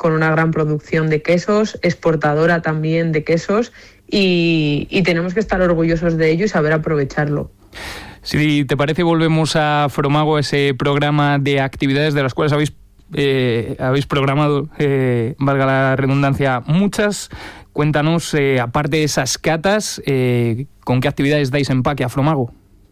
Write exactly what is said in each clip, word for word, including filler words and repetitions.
con una gran producción de quesos, exportadora también de quesos, y, y tenemos que estar orgullosos de ello y saber aprovecharlo. Si te parece, volvemos a Fromago, ese programa de actividades de las cuales habéis, eh, habéis programado, eh, valga la redundancia, muchas. Cuéntanos, eh, aparte de esas catas, eh, ¿con qué actividades dais empaque a Fromago?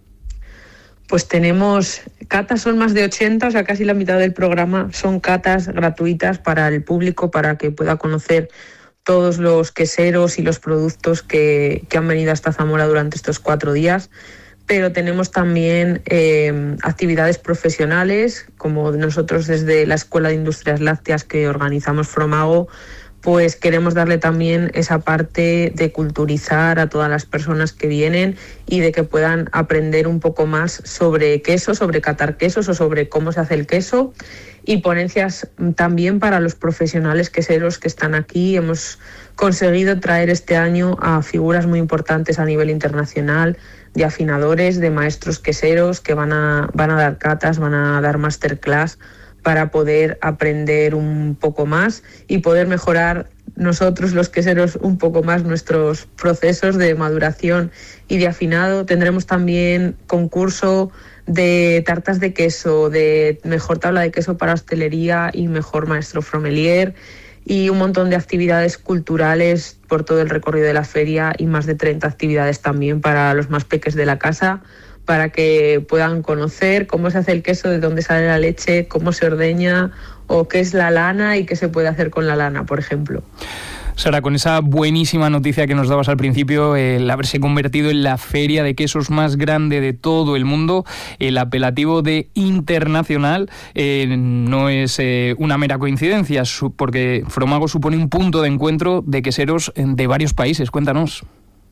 Pues tenemos catas, son más de ochenta, o sea, casi la mitad del programa son catas gratuitas para el público, para que pueda conocer todos los queseros y los productos que, que han venido hasta Zamora durante estos cuatro días. Pero tenemos también eh, actividades profesionales, como nosotros desde la Escuela de Industrias Lácteas que organizamos Fromago, pues queremos darle también esa parte de culturizar a todas las personas que vienen y de que puedan aprender un poco más sobre queso, sobre catar quesos o sobre cómo se hace el queso, y ponencias también para los profesionales queseros que están aquí. Hemos conseguido traer este año a figuras muy importantes a nivel internacional, de afinadores, de maestros queseros que van a, van a dar catas, van a dar masterclass para poder aprender un poco más y poder mejorar nosotros los queseros un poco más nuestros procesos de maduración y de afinado. Tendremos también concurso de tartas de queso, de mejor tabla de queso para hostelería y mejor maestro fromelier, y un montón de actividades culturales por todo el recorrido de la feria y más de treinta actividades también para los más peques de la casa, para que puedan conocer cómo se hace el queso, de dónde sale la leche, cómo se ordeña o qué es la lana y qué se puede hacer con la lana, por ejemplo. Sara, con esa buenísima noticia que nos dabas al principio, el haberse convertido en la feria de quesos más grande de todo el mundo, el apelativo de internacional eh, no es eh, una mera coincidencia, porque Fromago supone un punto de encuentro de queseros de varios países. Cuéntanos.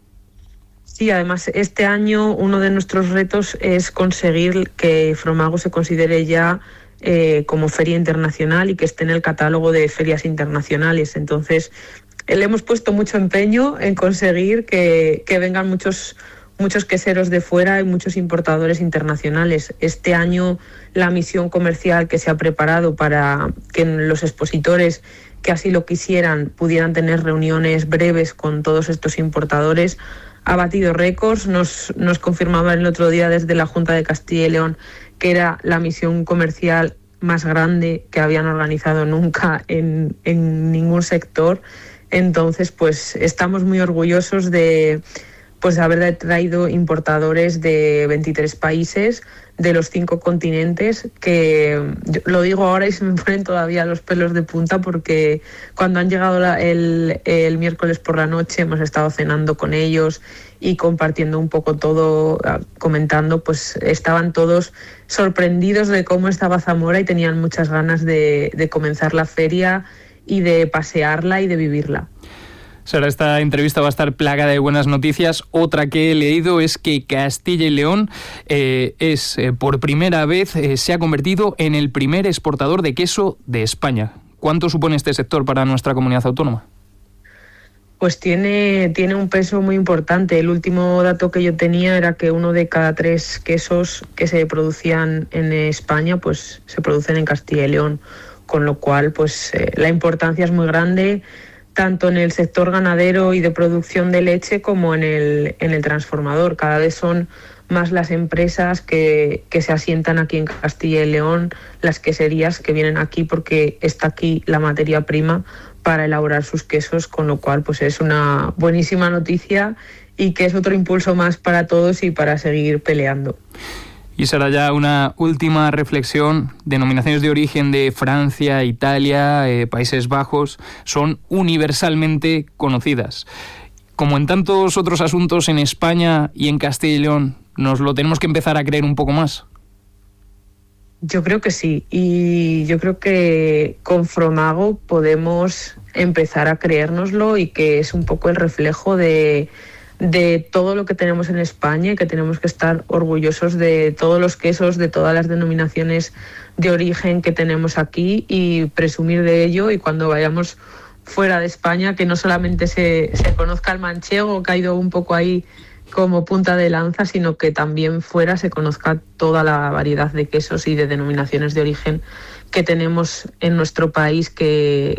Sí, además este año uno de nuestros retos es conseguir que Fromago se considere ya eh, como feria internacional y que esté en el catálogo de ferias internacionales. Entonces, le hemos puesto mucho empeño en conseguir que, que vengan muchos, muchos queseros de fuera y muchos importadores internacionales. Este año la misión comercial que se ha preparado para que los expositores que así lo quisieran pudieran tener reuniones breves con todos estos importadores ha batido récords. Nos, nos confirmaban el otro día desde la Junta de Castilla y León que era la misión comercial más grande que habían organizado nunca en, en ningún sector. Entonces, pues estamos muy orgullosos de pues haber traído importadores de veintitrés países, de los cinco continentes, que yo lo digo ahora y se me ponen todavía los pelos de punta, porque cuando han llegado la, el, el miércoles por la noche hemos estado cenando con ellos y compartiendo un poco todo, comentando, pues estaban todos sorprendidos de cómo estaba Zamora y tenían muchas ganas de, de comenzar la feria y de pasearla y de vivirla. Sara, esta entrevista va a estar plagada de buenas noticias. Otra que he leído es que Castilla y León eh, es eh, por primera vez eh, se ha convertido en el primer exportador de queso de España. ¿Cuánto supone este sector para nuestra comunidad autónoma? Pues tiene, tiene un peso muy importante. El último dato que yo tenía era que uno de cada tres quesos que se producían en España pues se producen en Castilla y León, con lo cual pues eh, la importancia es muy grande, tanto en el sector ganadero y de producción de leche como en el, en el transformador. Cada vez son más las empresas que, que se asientan aquí en Castilla y León, las queserías que vienen aquí porque está aquí la materia prima para elaborar sus quesos, con lo cual pues es una buenísima noticia y que es otro impulso más para todos y para seguir peleando. Y será ya una última reflexión. Denominaciones de origen de Francia, Italia, eh, Países Bajos son universalmente conocidas. Como en tantos otros asuntos en España y en Castilla y León, ¿nos lo tenemos que empezar a creer un poco más? Yo creo que sí, y yo creo que con Fromago podemos empezar a creérnoslo, y que es un poco el reflejo de, de todo lo que tenemos en España, y que tenemos que estar orgullosos de todos los quesos, de todas las denominaciones de origen que tenemos aquí, y presumir de ello. Y cuando vayamos fuera de España, que no solamente se, se conozca el manchego, que ha ido un poco ahí como punta de lanza, sino que también fuera se conozca toda la variedad de quesos y de denominaciones de origen que tenemos en nuestro país, que,